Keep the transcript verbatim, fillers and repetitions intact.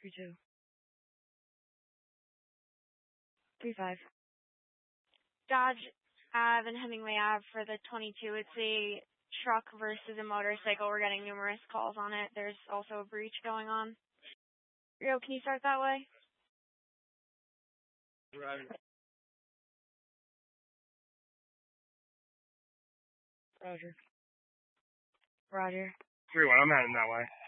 three two. three five. Dodge Ave and Hemingway Ave for the twenty-two. It's a truck versus a motorcycle. We're getting numerous calls on it. There's also a breach going on. Yo, can you start that way? Roger. Roger. Roger. three one, I'm heading that way.